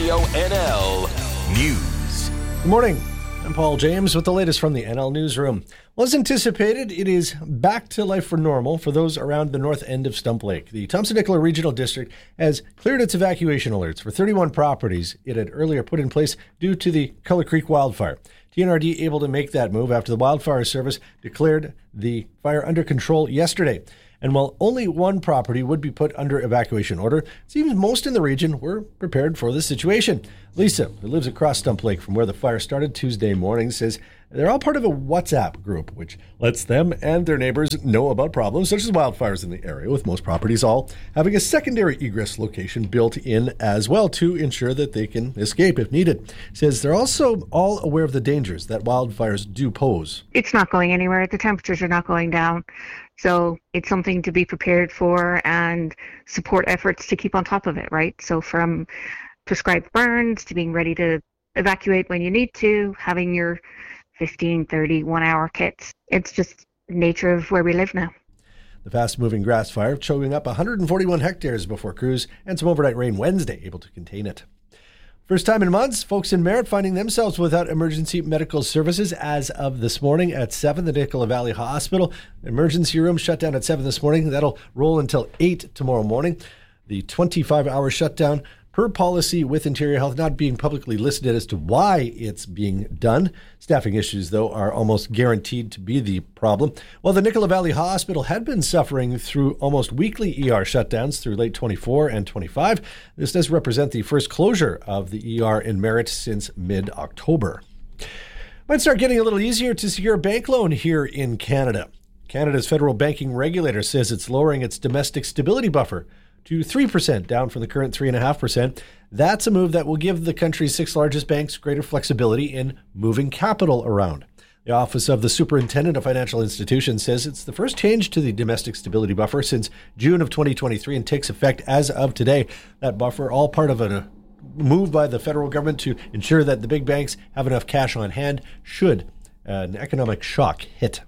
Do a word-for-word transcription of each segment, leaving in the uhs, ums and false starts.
Radio N L News. Good morning. I'm Paul James with the latest from the N L Newsroom. Well, as anticipated, it is back to life for normal for those around the north end of Stump Lake. The Thompson-Nicola Regional District has cleared its evacuation alerts for thirty-one properties it had earlier put in place due to the Culler Creek wildfire. T N R D able to make that move after the Wildfire Service declared the fire under control yesterday. And while only one property would be put under evacuation order, it seems most in the region were prepared for the situation. Lisa, who lives across Stump Lake from where the fire started Tuesday morning, says they're all part of a WhatsApp group, which lets them and their neighbors know about problems such as wildfires in the area, with most properties all having a secondary egress location built in as well to ensure that they can escape if needed. Says they're also all aware of the dangers that wildfires do pose. It's not going anywhere. The temperatures are not going down. So it's something to be prepared for and support efforts to keep on top of it, right? So from prescribed burns to being ready to evacuate when you need to, having your fifteen, thirty, one-hour kits. It's just nature of where we live now. The fast-moving grass fire choking up one hundred forty-one hectares before crews and some overnight rain Wednesday able to contain it. First time in months, folks in Merritt finding themselves without emergency medical services as of this morning at seven. The Nicola Valley Hospital emergency room shut down at seven this morning. That'll roll until eight tomorrow morning. The twenty-five hour shutdown per policy with Interior Health not being publicly listed as to why it's being done. Staffing issues, though, are almost guaranteed to be the problem. While the Nicola Valley Hospital had been suffering through almost weekly E R shutdowns through late twenty-four and twenty-five, this does represent the first closure of the E R in Merritt since mid-October. Might start getting a little easier to secure a bank loan here in Canada. Canada's federal banking regulator says it's lowering its domestic stability buffer to three percent, down from the current three point five percent. That's a move that will give the country's six largest banks greater flexibility in moving capital around. The Office of the Superintendent of Financial Institutions says it's the first change to the domestic stability buffer since June of twenty twenty-three and takes effect as of today. That buffer, all part of a move by the federal government to ensure that the big banks have enough cash on hand should an economic shock hit.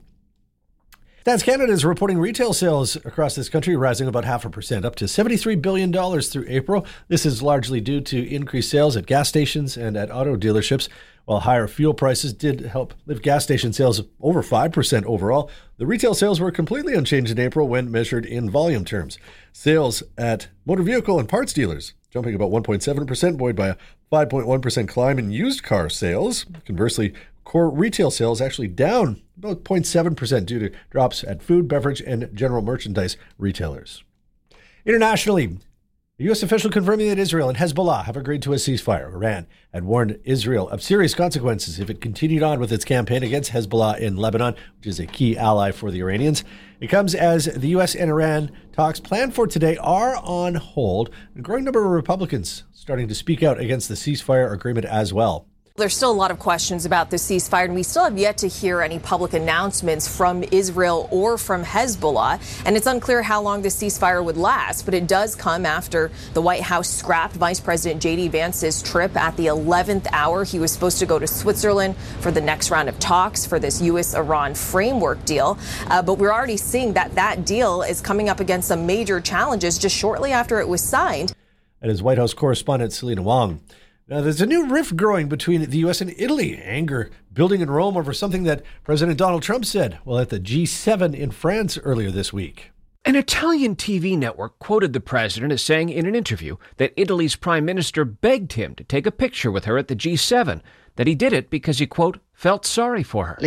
Stats Canada is reporting retail sales across this country rising about half a percent, up to seventy-three billion dollars through April. This is largely due to increased sales at gas stations and at auto dealerships. While higher fuel prices did help lift gas station sales over five percent overall, the retail sales were completely unchanged in April when measured in volume terms. Sales at motor vehicle and parts dealers jumping about one point seven percent, buoyed by a five point one percent climb in used car sales. Conversely, core retail sales actually down about zero point seven percent due to drops at food, beverage, and general merchandise retailers. Internationally, a U S official confirming that Israel and Hezbollah have agreed to a ceasefire. Iran had warned Israel of serious consequences if it continued on with its campaign against Hezbollah in Lebanon, which is a key ally for the Iranians. It comes as the U S and Iran talks planned for today are on hold. A growing number of Republicans starting to speak out against the ceasefire agreement as well. There's still a lot of questions about the ceasefire, and we still have yet to hear any public announcements from Israel or from Hezbollah. And it's unclear how long the ceasefire would last, but it does come after the White House scrapped Vice President J D Vance's trip at the eleventh hour. He was supposed to go to Switzerland for the next round of talks for this U S Iran framework deal. Uh, but we're already seeing that that deal is coming up against some major challenges just shortly after it was signed. That is White House correspondent Selena Wong. Now, there's a new rift growing between the U S and Italy. Anger building in Rome over something that President Donald Trump said while at the G seven in France earlier this week. An Italian T V network quoted the president as saying in an interview that Italy's prime minister begged him to take a picture with her at the G seven, that he did it because he, quote, felt sorry for her.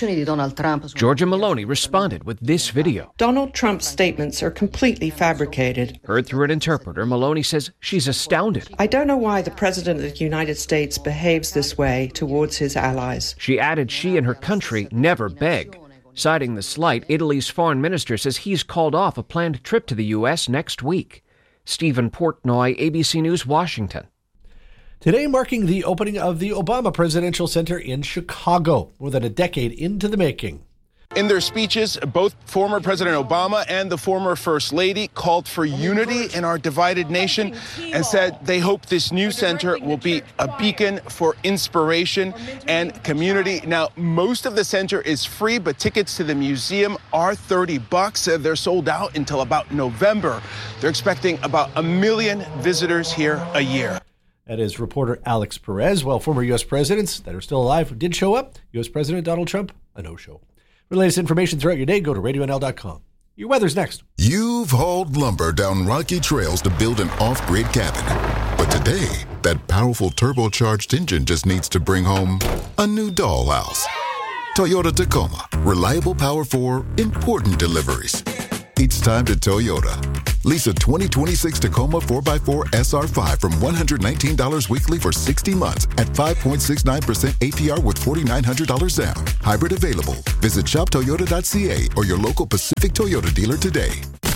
Giorgia Meloni responded with this video. Donald Trump's statements are completely fabricated. Heard through an interpreter, Meloni says she's astounded. I don't know why the president of the United States behaves this way towards his allies. She added she and her country never beg. Citing the slight, Italy's foreign minister says he's called off a planned trip to the U S next week. Stephen Portnoy, A B C News, Washington. Today marking the opening of the Obama Presidential Center in Chicago, more than a decade into the making. In their speeches, both former President Obama and the former First Lady called for unity in our divided nation and said they hope this new center will be a beacon for inspiration and community. Now, most of the center is free, but tickets to the museum are thirty bucks. They're sold out until about November. They're expecting about a million visitors here a year. That is reporter Alex Perez. Well, former U S presidents that are still alive did show up. U S President Donald Trump, a no-show. For the latest information throughout your day, go to radio n l dot com. Your weather's next. You've hauled lumber down rocky trails to build an off-grid cabin. But today, that powerful turbocharged engine just needs to bring home a new dollhouse. Toyota Tacoma. Reliable power for important deliveries. It's time to Toyota. Lease a twenty twenty-six Tacoma four by four S R five from one hundred nineteen dollars weekly for sixty months at five point six nine percent A P R with four thousand nine hundred dollars down. Hybrid available. Visit shop toyota dot c a or your local Pacific Toyota dealer today.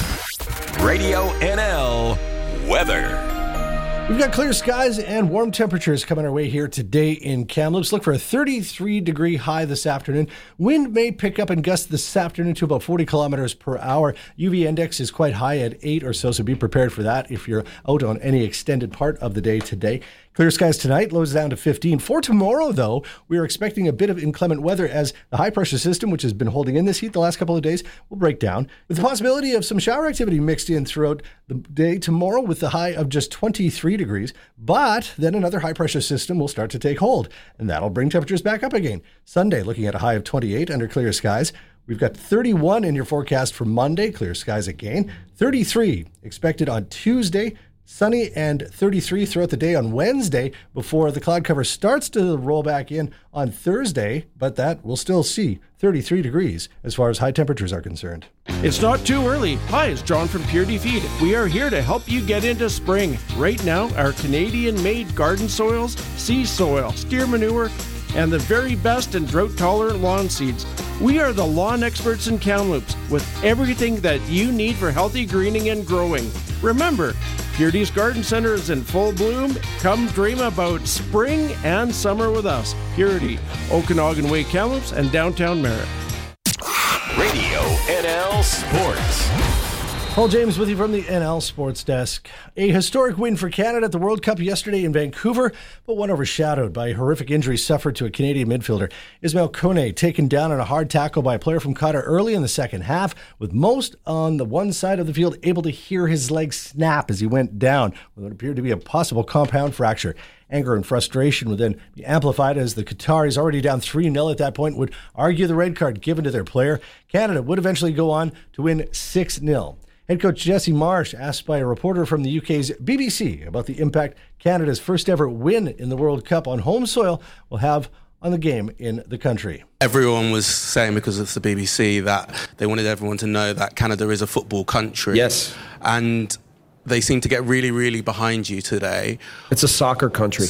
Radio N L weather. We've got clear skies and warm temperatures coming our way here today in Kamloops. Look for a thirty-three degree high this afternoon. Wind may pick up and gust this afternoon to about forty kilometers per hour. U V index is quite high at eight or so, so be prepared for that if you're out on any extended part of the day today. Clear skies tonight, lows down to fifteen. For tomorrow, though, we are expecting a bit of inclement weather as the high-pressure system, which has been holding in this heat the last couple of days, will break down, with the possibility of some shower activity mixed in throughout the day tomorrow with the high of just twenty-three degrees. But then another high-pressure system will start to take hold, and that'll bring temperatures back up again. Sunday, looking at a high of twenty-eight under clear skies. We've got thirty-one in your forecast for Monday, clear skies again. thirty-three expected on Tuesday. Sunny and thirty-three throughout the day on Wednesday before the cloud cover starts to roll back in on Thursday, but that we'll still see thirty-three degrees as far as high temperatures are concerned. It's not too early. Hi, it's John from Purity Feed. We are here to help you get into spring. Right now, our Canadian-made garden soils, sea soil, steer manure, and the very best in drought-tolerant lawn seeds. We are the lawn experts in Kamloops with everything that you need for healthy greening and growing. Remember, Purity's Garden Center is in full bloom. Come dream about spring and summer with us. Purity, Okanagan Way, Kamloops, and downtown Merritt. Radio N L Sports. Paul James with you from the N L Sports Desk. A historic win for Canada at the World Cup yesterday in Vancouver, but one overshadowed by a horrific injury suffered to a Canadian midfielder. Ismail Kone taken down on a hard tackle by a player from Qatar early in the second half, with most on the one side of the field able to hear his leg snap as he went down, with what appeared to be a possible compound fracture. Anger and frustration would then be amplified as the Qataris, already down three nil at that point, would argue the red card given to their player. Canada would eventually go on to win six nil. Head coach Jesse Marsh, asked by a reporter from the U K's B B C about the impact Canada's first ever win in the World Cup on home soil will have on the game in the country. Everyone was saying, because of the B B C, that they wanted everyone to know that Canada is a football country. Yes. And they seem to get really, really behind you today. It's a soccer country.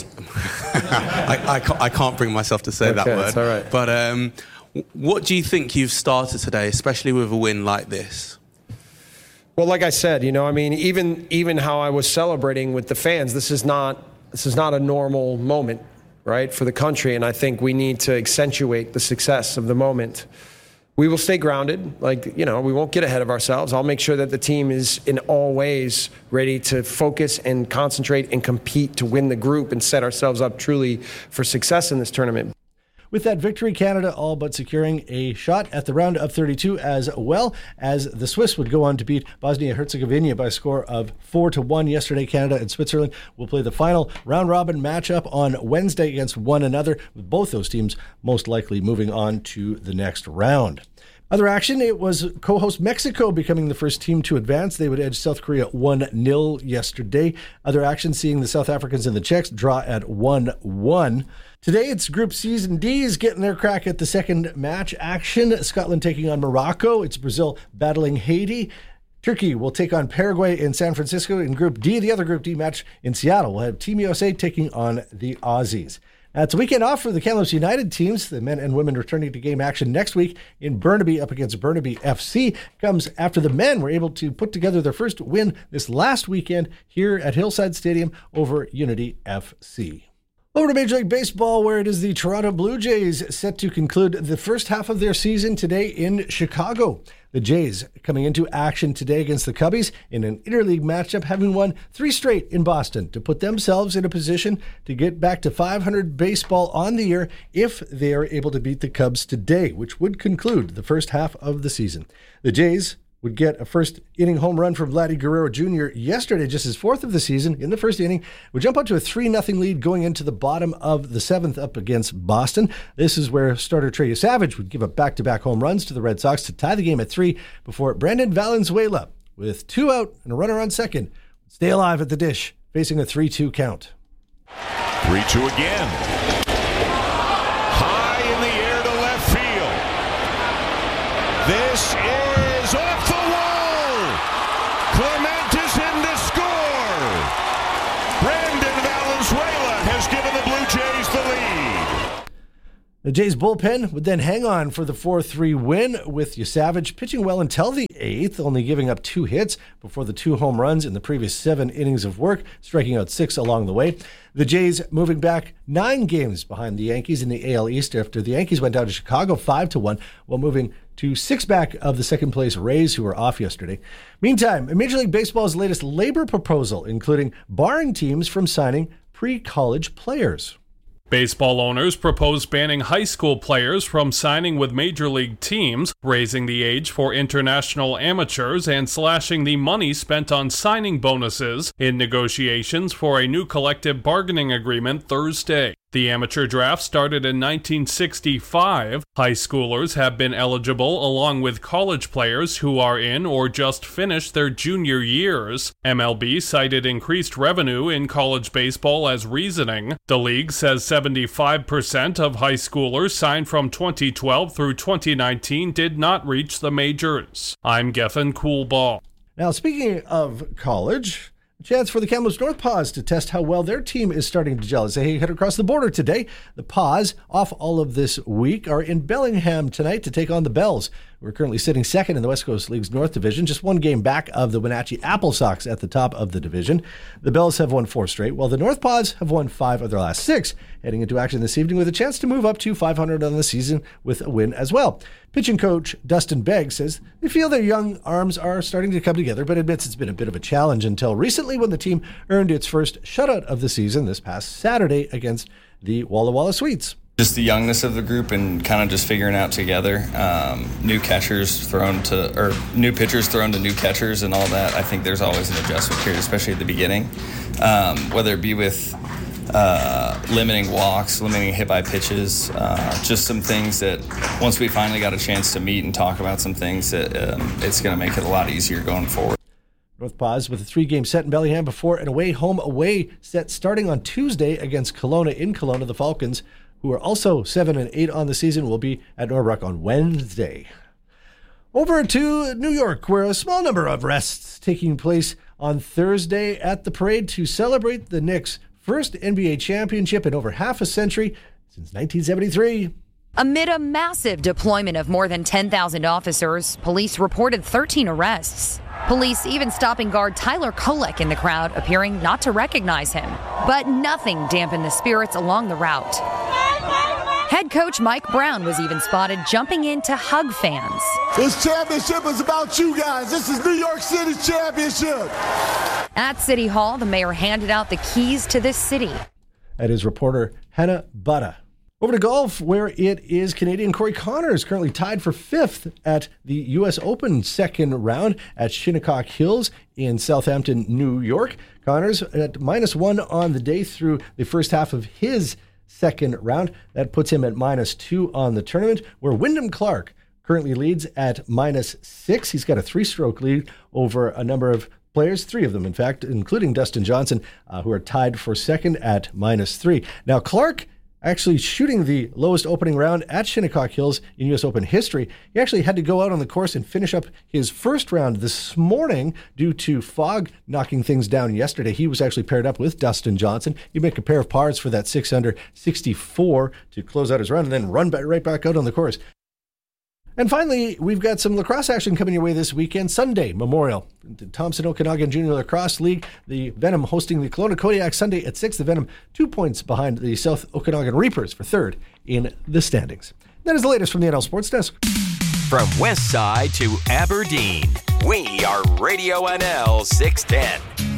I, I, can't, I can't bring myself to say okay, that word. That's all right. But um, what do you think you've started today, especially with a win like this? Well, like I said, you know, I mean, even even how I was celebrating with the fans, this is not this is not a normal moment, right, for the country. And I think we need to accentuate the success of the moment. We will stay grounded. Like, you know, we won't get ahead of ourselves. I'll make sure that the team is in all ways ready to focus and concentrate and compete to win the group and set ourselves up truly for success in this tournament. With that victory, Canada all but securing a shot at the round of thirty-two, as well as the Swiss would go on to beat Bosnia-Herzegovina by a score of four to one yesterday. Canada and Switzerland will play the final round-robin matchup on Wednesday against one another, with both those teams most likely moving on to the next round. Other action, it was co-host Mexico becoming the first team to advance. They would edge South Korea one nil yesterday. Other action, seeing the South Africans and the Czechs draw at one one. Today, it's Group C's and D's getting their crack at the second match action. Scotland taking on Morocco. It's Brazil battling Haiti. Turkey will take on Paraguay in San Francisco. In Group D, the other Group D match in Seattle, will have Team U S A taking on the Aussies. Now, it's a weekend off for the Kamloops United teams. The men and women returning to game action next week in Burnaby up against Burnaby F C comes after the men were able to put together their first win this last weekend here at Hillside Stadium over Unity F C. Over to Major League Baseball, where it is the Toronto Blue Jays set to conclude the first half of their season today in Chicago. The Jays coming into action today against the Cubbies in an interleague matchup, having won three straight in Boston to put themselves in a position to get back to five hundred baseball on the year if they are able to beat the Cubs today, which would conclude the first half of the season. The Jays would get a first inning home run from Vladdy Guerrero Junior yesterday, just his fourth of the season in the first inning, would jump up to a three nothing lead going into the bottom of the seventh up against Boston. This is where starter Trey Savage would give up back-to-back home runs to the Red Sox to tie the game at three before Brandon Valenzuela, with two out and a runner on second, would stay alive at the dish, facing a three two count. three two again. High in the air to left field. This is off the wall. Clement is in to score. Brandon Valenzuela has given the Blue Jays the lead. The Jays bullpen would then hang on for the four three win, with Savage pitching well until the eighth, only giving up two hits before the two home runs in the previous seven innings of work, striking out six along the way. The Jays moving back nine games behind the Yankees in the A L East after the Yankees went down to Chicago five to one, while moving to six back of the second place Rays, who were off yesterday. Meantime, Major League Baseball's latest labor proposal, including barring teams from signing pre-college players. Baseball owners propose banning high school players from signing with major league teams, raising the age for international amateurs, and slashing the money spent on signing bonuses in negotiations for a new collective bargaining agreement Thursday. The amateur draft started in nineteen sixty-five. High schoolers have been eligible along with college players who are in or just finished their junior years. M L B cited increased revenue in college baseball as reasoning. The league says seventy-five percent of high schoolers signed from twenty twelve through twenty nineteen did not reach the majors. I'm Gethin Coolball. Now, speaking of college, a chance for the Kamloops North Paws to test how well their team is starting to gel as they head across the border today. The Paws, off all of this week, are in Bellingham tonight to take on the Bells. We're currently sitting second in the West Coast League's North Division, just one game back of the Wenatchee Apple Sox at the top of the division. The Bells have won four straight, while the North Paws have won five of their last six, heading into action this evening with a chance to move up to five hundred on the season with a win as well. Pitching coach Dustin Begg says they feel their young arms are starting to come together, but admits it's been a bit of a challenge until recently when the team earned its first shutout of the season this past Saturday against the Walla Walla Sweets. Just the youngness of the group and kind of just figuring out together. Um, new catchers thrown to, or new pitchers thrown to new catchers and all that. I think there's always an adjustment period, especially at the beginning. Um, whether it be with uh, limiting walks, limiting hit by pitches, uh, just some things that once we finally got a chance to meet and talk about some things, that um, it's going to make it a lot easier going forward. North Paws with a three-game set in Bellingham before an away-home away set starting on Tuesday against Kelowna in Kelowna. The Falcons, who are also seven and eight on the season, will be at Norbrook on Wednesday. Over to New York, where a small number of rests taking place on Thursday at the parade to celebrate the Knicks' first N B A championship in over half a century since nineteen seventy-three. Amid a massive deployment of more than ten thousand officers, police reported thirteen arrests. Police even stopping guard Tyler Kolek in the crowd, appearing not to recognize him. But nothing dampened the spirits along the route. Head coach Mike Brown was even spotted jumping in to hug fans. This championship is about you guys. This is New York City's championship. At City Hall, the mayor handed out the keys to this city. That is reporter Hannah Butta. Over to golf, where it is Canadian Corey Connors currently tied for fifth at the U S Open second round at Shinnecock Hills in Southampton, New York. Connors at minus one on the day through the first half of his second round. That puts him at minus two on the tournament, where Wyndham Clark currently leads at minus six. He's got a three-stroke lead over a number of players, three of them, in fact, including Dustin Johnson, uh, who are tied for second at minus three. Now, Clark actually shooting the lowest opening round at Shinnecock Hills in U S Open history. He actually had to go out on the course and finish up his first round this morning due to fog knocking things down yesterday. He was actually paired up with Dustin Johnson. He'd make a pair of pars for that six under sixty-four to close out his round and then run back, right back out on the course. And finally, we've got some lacrosse action coming your way this weekend. Sunday, Memorial. The Thompson Okanagan Junior Lacrosse League. The Venom hosting the Kelowna Kodiak Sunday at six. The Venom two points behind the South Okanagan Reapers for third in the standings. That is the latest from the N L Sports Desk. From West Side to Aberdeen, we are Radio N L six ten.